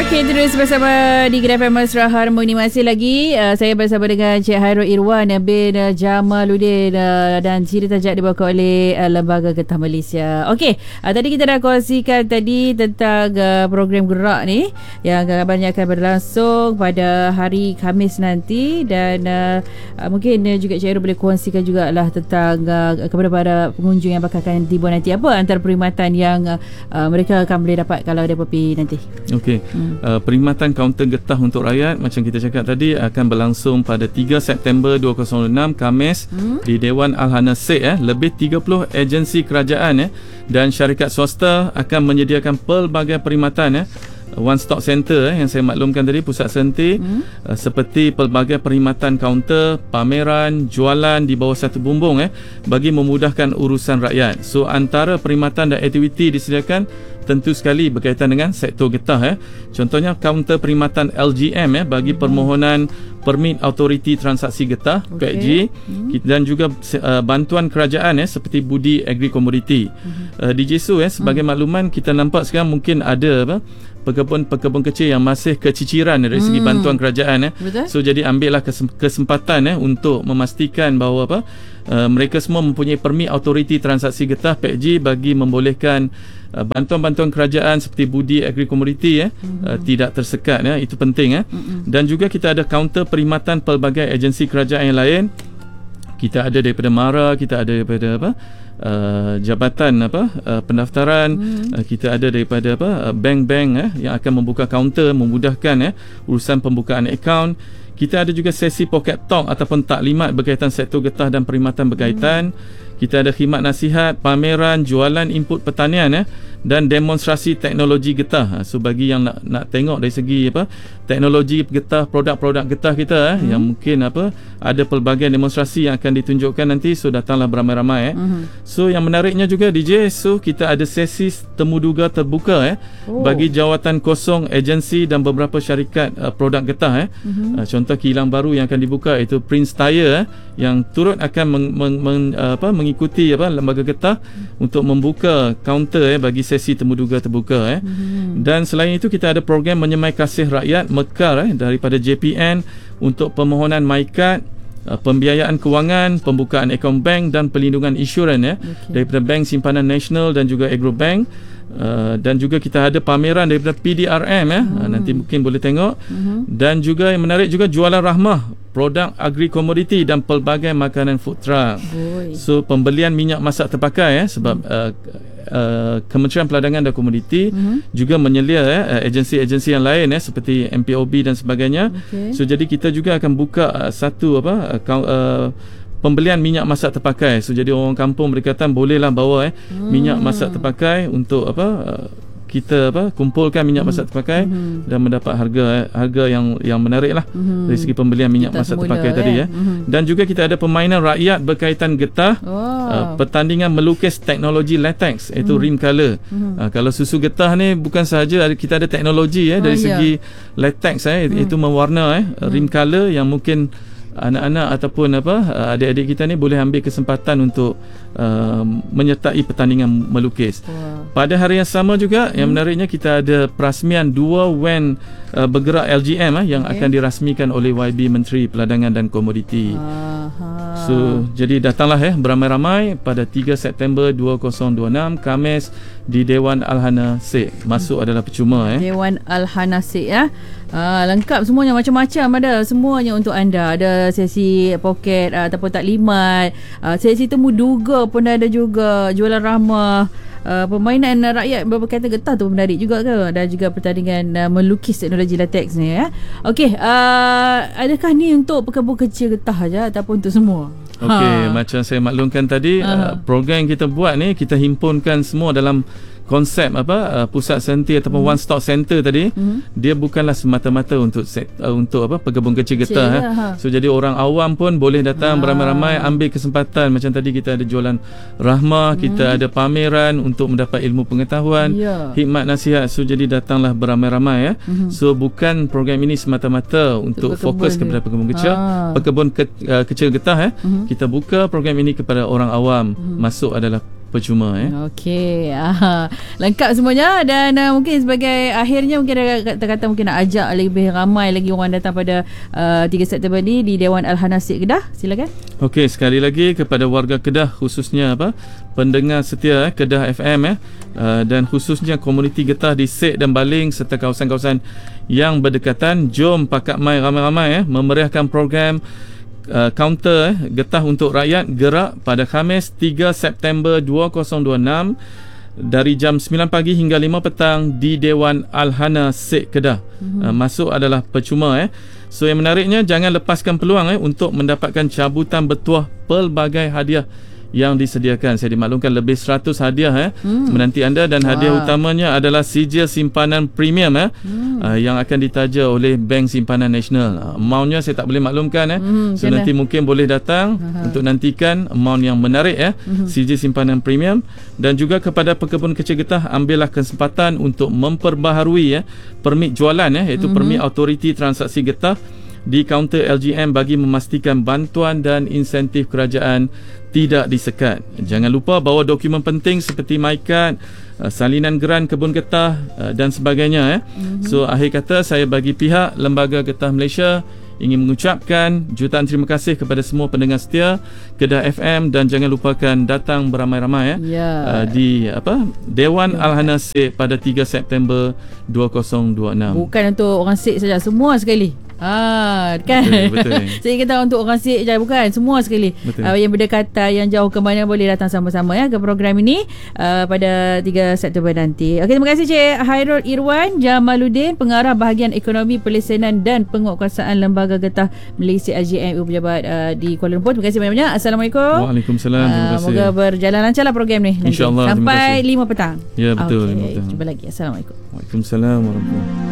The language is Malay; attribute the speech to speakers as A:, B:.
A: Okey, terus bersama di Gerai Famous Harmoni. Masih lagi saya bersama dengan Cik Hairul Irwan bin Jamaluddin dan cerita tajak dibawakan oleh Lembaga Getah Malaysia. Okey, tadi kita dah kongsikan tadi tentang program gerak ni yang kabarnya akan berlangsung pada hari Khamis nanti, dan mungkin juga Cik Hairul boleh kongsikan jugalah tentang kepada para pengunjung yang bakal akan tiba nanti, apa antara perkhidmatan yang mereka akan boleh dapat kalau dia pergi nanti.
B: Okey. Perkhidmatan kaunter getah untuk rakyat macam kita cakap tadi akan berlangsung pada 3 September 2006 Khamis di Dewan Al-Hana Sheikh. Lebih 30 agensi kerajaan dan syarikat swasta akan menyediakan pelbagai perkhidmatan one stop center yang saya maklumkan tadi, pusat senti seperti pelbagai perkhidmatan kaunter, pameran, jualan di bawah satu bumbung bagi memudahkan urusan rakyat. So antara perkhidmatan dan aktiviti disediakan tentu sekali berkaitan dengan sektor getah. Contohnya kaunter perkhidmatan LGM bagi permohonan Permit Autoriti Transaksi Getah, PAG, dan juga bantuan kerajaan seperti budi agri komoditi. Di JSU sebagai makluman, kita nampak sekarang mungkin ada pekebun kecil yang masih keciciran dari segi bantuan kerajaan. So jadi ambillah kesempatan untuk memastikan bahawa mereka semua mempunyai Permit Autoriti Transaksi Getah, PAG, bagi membolehkan bantuan-bantuan kerajaan seperti budi agri komoditi tidak tersekat. Itu penting. Dan juga kita ada kaunter perkhidmatan pelbagai agensi kerajaan yang lain. Kita ada daripada MARA, kita ada daripada jabatan pendaftaran, kita ada daripada bank-bank yang akan membuka kaunter, memudahkan urusan pembukaan akaun. Kita ada juga sesi pocket talk ataupun taklimat berkaitan sektor getah dan perkhidmatan berkaitan. Kita ada khidmat nasihat, pameran, jualan input pertanian dan demonstrasi teknologi getah. So bagi yang nak tengok dari segi teknologi getah, produk-produk getah kita yang mungkin ada pelbagai demonstrasi yang akan ditunjukkan nanti, so datanglah beramai-ramai. So yang menariknya juga DJ, so kita ada sesi temuduga terbuka bagi jawatan kosong agensi dan beberapa syarikat produk getah. Contoh kilang baru yang akan dibuka itu Prince Tire yang turut akan mengikuti lembaga getah untuk membuka kaunter bagi sesi temuduga terbuka. Dan selain itu kita ada program menyemai kasih rakyat Mekar daripada JPN untuk permohonan MyCard, pembiayaan kewangan, pembukaan akaun bank dan perlindungan insurans daripada Bank Simpanan Nasional dan juga Agrobank. Dan juga kita ada pameran daripada PDRM nanti mungkin boleh tengok. Dan juga yang menarik juga jualan rahmah produk agri komoditi dan pelbagai makanan food truck. So pembelian minyak masak terpakai sebab Kementerian Perdagangan dan Komoditi juga menyelia agensi-agensi yang lain seperti MPOB dan sebagainya. So jadi kita juga akan buka satu pembelian minyak masak terpakai. So jadi orang kampung berdekatan bolehlah bawa minyak masak terpakai untuk kita kumpulkan minyak masak terpakai dan mendapat harga yang menariklah dari segi pembelian minyak masak terpakai tadi. Dan juga kita ada permainan rakyat berkaitan getah, pertandingan melukis teknologi latex, iaitu rim color. Kalau susu getah ni bukan sahaja kita ada teknologi dari segi latex, itu mewarna rim color yang mungkin anak-anak ataupun adik-adik kita ni boleh ambil kesempatan untuk menyertai pertandingan melukis. Pada hari yang sama juga yang menariknya kita ada perasmian 2 van bergerak LGM yang akan dirasmikan oleh YB Menteri Perdagangan dan Komoditi. So jadi datanglah beramai-ramai pada 3 September 2026 Khamis di Dewan Al-Hana Sheikh. Masuk adalah percuma.
A: Dewan Al-Hana Sheikh lengkap semuanya, macam-macam ada semuanya untuk anda. Ada sesi poket ataupun taklimat, sesi temuduga pun ada juga, jualan rahmah, permainan rakyat berkaitan getah tu menarik juga ke, dan juga pertandingan melukis teknologi latex ni. Okey, adakah ni untuk pekebun kecil getah saja ataupun untuk semua?
B: Okey, macam saya maklumkan tadi, program yang kita buat ni kita himpunkan semua dalam konsep pusat senti ataupun one stop center tadi. Dia bukanlah semata-mata untuk pekebun kecil getah. So jadi orang awam pun boleh datang beramai-ramai, ambil kesempatan. Macam tadi kita ada jualan rahmah, kita ada pameran untuk mendapat ilmu pengetahuan, khidmat nasihat. So jadi datanglah beramai-ramai. So bukan program ini semata-mata untuk fokus kepada pekebun kecil, kecil getah. Kita buka program ini kepada orang awam. Masuk adalah percuma.
A: Okey, lengkap semuanya. Dan mungkin sebagai akhirnya, mungkin kita kata mungkin nak ajak lebih ramai lagi orang datang pada 3 September ni di Dewan Al-Hana Sik Kedah. Silakan.
B: Okey, sekali lagi kepada warga Kedah, khususnya pendengar setia Kedah FM dan khususnya komuniti getah di Sik dan Baling serta kawasan-kawasan yang berdekatan, jom pakat mai ramai-ramai memeriahkan program kaunter getah untuk rakyat gerak pada Khamis 3 September 2026 dari jam 9 pagi hingga 5 petang di Dewan Al-Hana Sik Kedah. Masuk adalah percuma. So yang menariknya, jangan lepaskan peluang untuk mendapatkan cabutan bertuah pelbagai hadiah yang disediakan. Saya dimaklumkan lebih 100 hadiah menanti anda, dan hadiah utamanya adalah sijil simpanan premium yang akan ditaja oleh Bank Simpanan Nasional. Amountnya saya tak boleh maklumkan so nanti mungkin boleh datang untuk nantikan amount yang menarik sijil simpanan premium. Dan juga kepada pekebun kecil getah, ambillah kesempatan untuk memperbaharui permit jualan iaitu permit autoriti transaksi getah di kaunter LGM bagi memastikan bantuan dan insentif kerajaan tidak disekat. Jangan lupa bawa dokumen penting seperti MyCard, salinan geran kebun getah dan sebagainya. So akhir kata, saya bagi pihak Lembaga Getah Malaysia ingin mengucapkan jutaan terima kasih kepada semua pendengar setia Kedah FM, dan jangan lupakan datang beramai-ramai di Dewan Al-Hana Sik pada 3 September 2026.
A: Bukan untuk orang Sik saja, semua sekali. Kan? Betul. Saya kata untuk orang Sik je, bukan, semua sekali. Yang berdekatan, yang jauh ke mana, boleh datang sama-sama ke program ini pada 3 September nanti. Okey, terima kasih Cik Hairul Irwan Jamaluddin, Pengarah Bahagian Ekonomi Pelesenan dan Penguatkuasaan Lembaga Getah Malaysia LGM, berpejabat di Kuala Lumpur. Terima kasih banyak-banyak. Assalamualaikum.
B: Waalaikumsalam. Terima kasih.
A: Moga berjalan lancarlah program ni nanti.
B: InsyaAllah.
A: Sampai 5 petang.
B: Ya, betul.
A: Okay, jumpa lagi. Assalamualaikum.
B: Waalaikumsalam warahmatullahi wabarakatuh.